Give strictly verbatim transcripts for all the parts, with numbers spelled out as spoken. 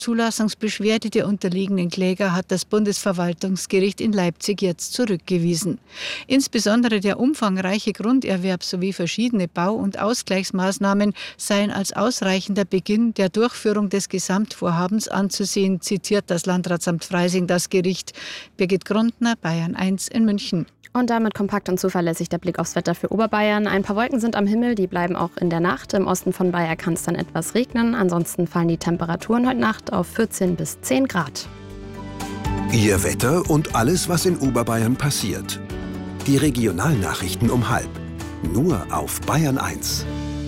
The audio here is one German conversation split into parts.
Zulassungsbeschwerde der unterliegenden Kläger hat das Bundesverwaltungsgericht in Leipzig jetzt zurückgewiesen. Insbesondere der umfangreiche Grunderwerb sowie verschiedene Bau- und Ausgleichsmaßnahmen seien als ausreichender Beginn der Durchführung des Gesamtvorhabens anzusehen, zitiert das Landratsamt Freising das Gericht. Birgit Grundner, Bayern eins in München. Und damit kompakt und zuverlässig der Blick aufs Wetter für Oberbayern. Ein paar Wolken sind am Himmel, die bleiben auch in der Nacht. Im Osten von Bayern kann es dann etwas regnen. Ansonsten fallen die Temperaturen heute Nacht auf vierzehn bis zehn Grad. Ihr Wetter und alles, was in Oberbayern passiert. Die Regionalnachrichten um halb. Nur auf Bayern eins.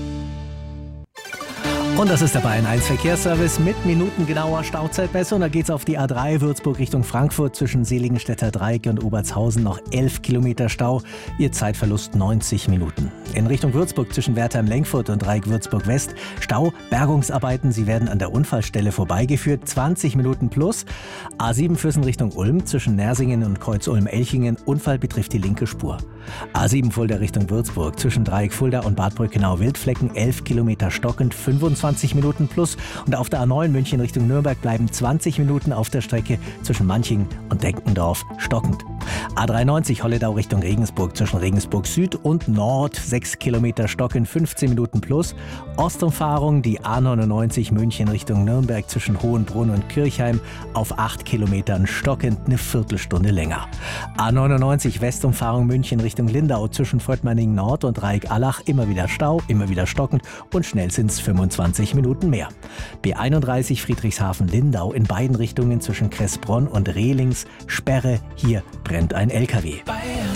Und das ist der Bayern eins Verkehrsservice mit minutengenauer Stauzeitmessung. Da geht's auf die A drei Würzburg Richtung Frankfurt zwischen Seligenstädter Dreieck und Obertshausen noch elf Kilometer Stau. Ihr Zeitverlust neunzig Minuten. In Richtung Würzburg zwischen Wertheim-Lenkfurt und Dreieck Würzburg West Stau, Bergungsarbeiten. Sie werden an der Unfallstelle vorbeigeführt. zwanzig Minuten plus. A sieben Füssen Richtung Ulm zwischen Nersingen und Kreuz Ulm-Elchingen. Unfall betrifft die linke Spur. A sieben Fulda Richtung Würzburg zwischen Dreieck Fulda und Bad Brückenau-Wildflecken elf Kilometer stockend, fünfundzwanzig Minuten plus. Und auf der A neun München Richtung Nürnberg bleiben zwanzig Minuten auf der Strecke zwischen Manching und Denkendorf stockend. A dreiundneunzig Holledau Richtung Regensburg zwischen Regensburg Süd und Nord sechs Kilometer stockend, fünfzehn Minuten plus. Ostumfahrung die A neunundneunzig München Richtung Nürnberg zwischen Hohenbrunn und Kirchheim auf acht Kilometern stockend, eine Viertelstunde länger. A neunundneunzig Westumfahrung München Richtung Lindau zwischen Volkmanning Nord und Dreieck-Allach immer wieder Stau, immer wieder stockend und schnell sind es fünfundzwanzig Minuten mehr. B einunddreißig Friedrichshafen-Lindau in beiden Richtungen zwischen Kressbronn und Rehlings Sperre, hier brennt ein L K W. Bayern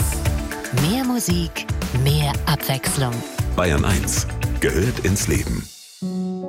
eins. Mehr Musik, mehr Abwechslung. Bayern eins gehört ins Leben.